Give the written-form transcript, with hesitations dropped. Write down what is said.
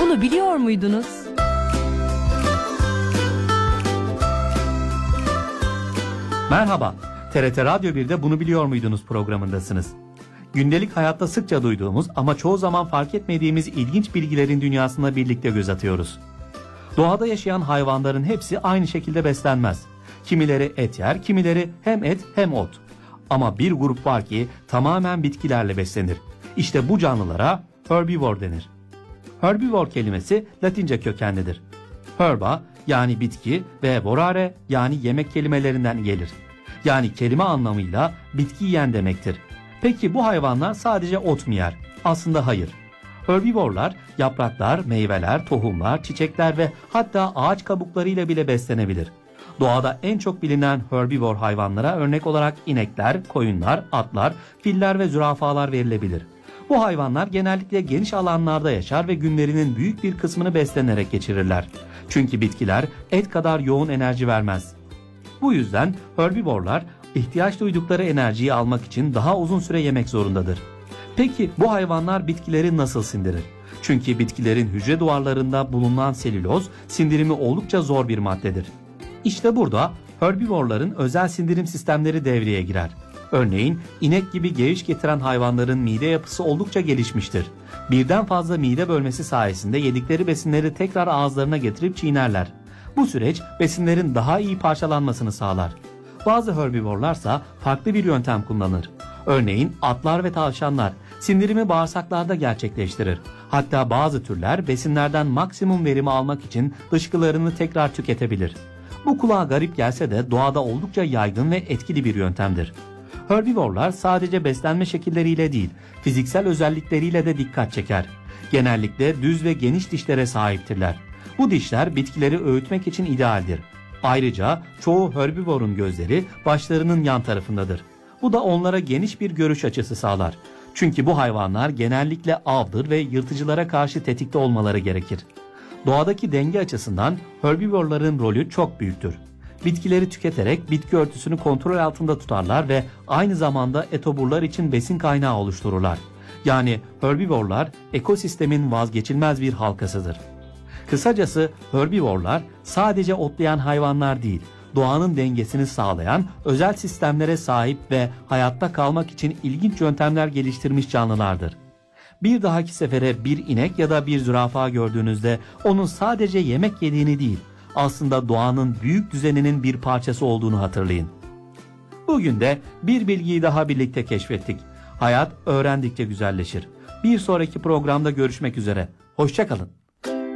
Bunu biliyor muydunuz? Merhaba, TRT Radyo 1'de Bunu Biliyor Muydunuz programındasınız. Gündelik hayatta sıkça duyduğumuz ama çoğu zaman fark etmediğimiz ilginç bilgilerin dünyasına birlikte göz atıyoruz. Doğada yaşayan hayvanların hepsi aynı şekilde beslenmez. Kimileri et yer, kimileri hem et hem ot. Ama bir grup var ki tamamen bitkilerle beslenir. İşte bu canlılara herbivore denir. Herbivore kelimesi Latince kökenlidir. Herba yani bitki ve vorare yani yemek kelimelerinden gelir. Yani kelime anlamıyla bitki yiyen demektir. Peki bu hayvanlar sadece ot mu yer? Aslında hayır. Herbivorlar yapraklar, meyveler, tohumlar, çiçekler ve hatta ağaç kabuklarıyla bile beslenebilir. Doğada en çok bilinen herbivore hayvanlara örnek olarak inekler, koyunlar, atlar, filler ve zürafalar verilebilir. Bu hayvanlar genellikle geniş alanlarda yaşar ve günlerinin büyük bir kısmını beslenerek geçirirler. Çünkü bitkiler et kadar yoğun enerji vermez. Bu yüzden herbivorlar ihtiyaç duydukları enerjiyi almak için daha uzun süre yemek zorundadır. Peki bu hayvanlar bitkileri nasıl sindirir? Çünkü bitkilerin hücre duvarlarında bulunan selüloz sindirimi oldukça zor bir maddedir. İşte burada herbivorların özel sindirim sistemleri devreye girer. Örneğin inek gibi geviş getiren hayvanların mide yapısı oldukça gelişmiştir. Birden fazla mide bölmesi sayesinde yedikleri besinleri tekrar ağızlarına getirip çiğnerler. Bu süreç besinlerin daha iyi parçalanmasını sağlar. Bazı herbivorlarsa farklı bir yöntem kullanır. Örneğin atlar ve tavşanlar sindirimi bağırsaklarda gerçekleştirir. Hatta bazı türler besinlerden maksimum verimi almak için dışkılarını tekrar tüketebilir. Bu kulağa garip gelse de doğada oldukça yaygın ve etkili bir yöntemdir. Herbivorlar sadece beslenme şekilleriyle değil, fiziksel özellikleriyle de dikkat çeker. Genellikle düz ve geniş dişlere sahiptirler. Bu dişler bitkileri öğütmek için idealdir. Ayrıca çoğu herbivorun gözleri başlarının yan tarafındadır. Bu da onlara geniş bir görüş açısı sağlar. Çünkü bu hayvanlar genellikle avdır ve yırtıcılara karşı tetikte olmaları gerekir. Doğadaki denge açısından herbivorların rolü çok büyüktür. Bitkileri tüketerek bitki örtüsünü kontrol altında tutarlar ve aynı zamanda etoburlar için besin kaynağı oluştururlar. Yani herbivorlar ekosistemin vazgeçilmez bir halkasıdır. Kısacası herbivorlar sadece otlayan hayvanlar değil, doğanın dengesini sağlayan özel sistemlere sahip ve hayatta kalmak için ilginç yöntemler geliştirmiş canlılardır. Bir dahaki sefere bir inek ya da bir zürafa gördüğünüzde onun sadece yemek yediğini değil, aslında doğanın büyük düzeninin bir parçası olduğunu hatırlayın. Bugün de bir bilgiyi daha birlikte keşfettik. Hayat öğrendikçe güzelleşir. Bir sonraki programda görüşmek üzere. Hoşça kalın.